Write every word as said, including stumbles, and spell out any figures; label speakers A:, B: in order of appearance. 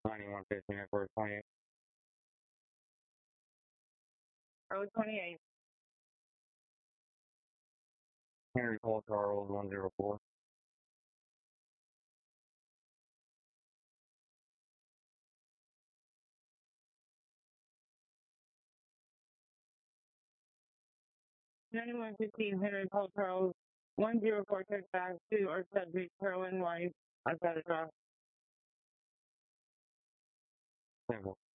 A: ninety-one fifteen at first twenty-eight. Oh, twenty-eight. Henry Paul Charles, one zero four. ninety-one fifteen Henry Paul Charles, one zero four, check back to our subject, Carolyn White. I've got a drop. Simple.